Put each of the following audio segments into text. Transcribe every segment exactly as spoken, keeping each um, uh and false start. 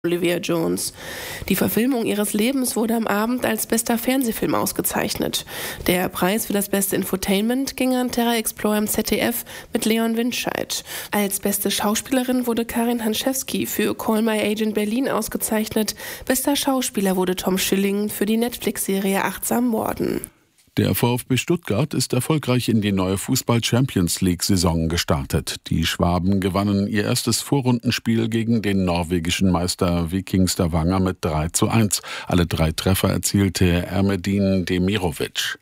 Olivia Jones. Die Verfilmung ihres Lebens wurde am Abend als bester Fernsehfilm ausgezeichnet. Der Preis für das beste Infotainment ging an Terra Explorer im Z D F mit Leon Windscheid. Als beste Schauspielerin wurde Karin Hanschewski für Call My Agent Berlin ausgezeichnet. Bester Schauspieler wurde Tom Schilling für die Netflix-Serie Achtsam Morden. Der VfB Stuttgart ist erfolgreich in die neue Fußball-Champions-League-Saison gestartet. Die Schwaben gewannen ihr erstes Vorrundenspiel gegen den norwegischen Meister Viking Stavanger mit drei zu eins. Alle drei Treffer erzielte Ermedin Demirovic.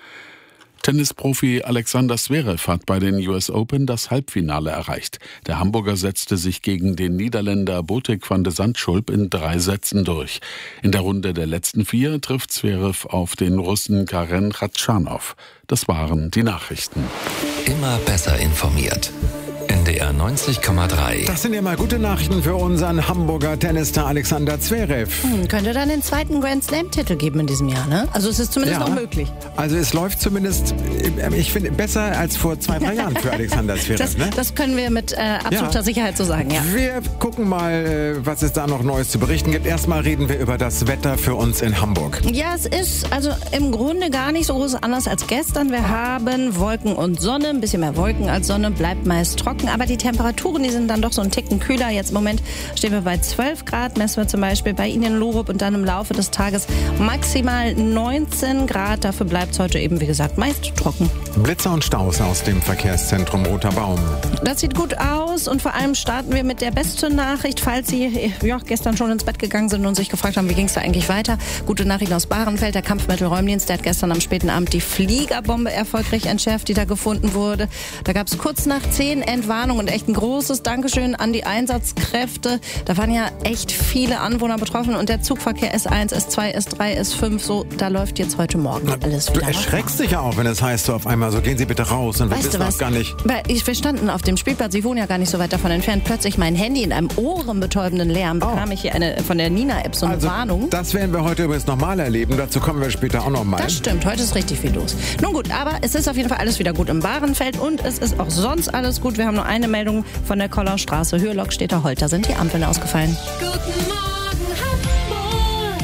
Tennisprofi Alexander Zverev hat bei den U S Open das Halbfinale erreicht. Der Hamburger setzte sich gegen den Niederländer Botic van de Zandschulp in drei Sätzen durch. In der Runde der letzten vier trifft Zverev auf den Russen Karen Khachanov. Das waren die Nachrichten. Immer besser informiert. N D R neunzig Komma drei. Das sind ja mal gute Nachrichten für unseren Hamburger Tennisstar Alexander Zverev. Hm, könnte dann den zweiten Grand Slam-Titel geben in diesem Jahr, ne? Also es ist zumindest ja, noch möglich. Also es läuft zumindest, ich finde, besser als vor zwei, drei Jahren für Alexander Zverev. Das, ne? das können wir mit äh, absoluter ja. Sicherheit so sagen, ja. Wir gucken mal, was es da noch Neues zu berichten gibt. Erstmal reden wir über das Wetter für uns in Hamburg. Ja, es ist also im Grunde gar nicht so groß anders als gestern. Wir haben Wolken und Sonne, ein bisschen mehr Wolken als Sonne, bleibt meist trocken, aber die Temperaturen, die sind dann doch so ein Ticken kühler. Jetzt im Moment stehen wir bei zwölf Grad, messen wir zum Beispiel bei Ihnen in Lurup und dann im Laufe des Tages maximal neunzehn Grad. Dafür bleibt es heute eben, wie gesagt, meist trocken. Blitzer und Staus aus dem Verkehrszentrum Roter Baum. Das sieht gut aus und vor allem starten wir mit der besten Nachricht, falls Sie ja, gestern schon ins Bett gegangen sind und sich gefragt haben, wie ging es da eigentlich weiter. Gute Nachricht aus Bahrenfeld, der Kampfmittelräumdienst, der hat gestern am späten Abend die Fliegerbombe erfolgreich entschärft, die da gefunden wurde. Da gab es kurz nach zehn Entwarnung und echt ein großes Dankeschön an die Einsatzkräfte. Da waren ja echt viele Anwohner betroffen und der Zugverkehr S eins, S zwei, S drei, S fünf, so, da läuft jetzt heute Morgen alles wieder. Du erschreckst dich ja auch, wenn es heißt so auf einmal, so gehen Sie bitte raus und wir wissen auch gar nicht. Wir standen auf dem Spielplatz, Sie wohnen ja gar nicht so weit davon entfernt, plötzlich mein Handy in einem ohrenbetäubenden Lärm, bekam oh. ich hier eine von der Nina-App so eine also, Warnung. Das werden wir heute übrigens nochmal erleben, dazu kommen wir später auch nochmal. Das stimmt, heute ist richtig viel los. Nun gut, aber es ist auf jeden Fall alles wieder gut im Bahrenfeld und es ist auch sonst alles gut. Wir haben nur eine Meldung von der Kollerstraße. Höhe Lockstädter Holt, da sind die Ampeln ausgefallen. Guten Morgen, Hamburg.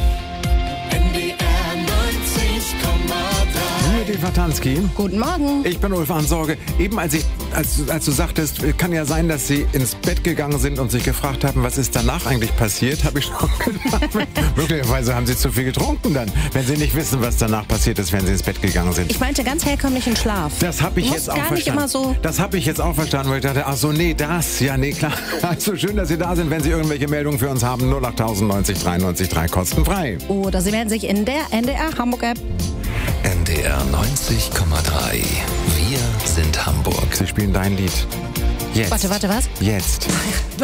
N D R neunzig Komma drei. Judith Watanski. Guten Morgen. Ich bin Ulf Ansorge. Eben als, ich, als, als du sagtest, kann ja sein, dass Sie ins Bett gegangen sind und sich gefragt haben, was ist danach eigentlich passiert, habe ich schon gedacht. Möglicherweise haben Sie zu viel getrunken dann. Wenn Sie nicht wissen, was danach passiert ist, wenn Sie ins Bett gegangen sind. Ich meinte ganz herkömmlichen Schlaf. Das habe ich jetzt auch gar verstanden. Nicht immer so das habe ich jetzt auch verstanden, weil ich dachte, ach so, nee, das, ja, nee, klar. Also schön, dass Sie da sind. Wenn Sie irgendwelche Meldungen für uns haben, null acht neunzig dreiundneunzig drei kostenfrei. Oder Sie melden sich in der N D R Hamburg App. N D R neunzig Komma drei. Wir sind Hamburg. Sie spielen dein Lied. Jetzt. Warte, warte, was? Jetzt.